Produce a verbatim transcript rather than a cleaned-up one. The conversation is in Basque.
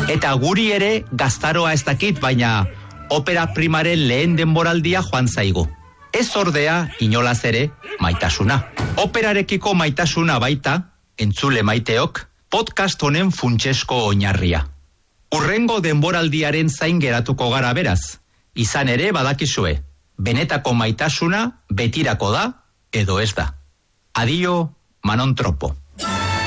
Eta guri ere gaztaroa ez dakit, baina opera primaren lehen denboraldia joan zaigu. Ez ordea inolaz ere maitasuna. Operarekiko maitasuna baita, entzule maiteok, podcast honen funtsesko oinarria. Urrengo denboraldiaren zain geratuko gara beraz, izan ere badakizue, benetako maitasuna betirako da edo ez da. Adio, Manon Tropo.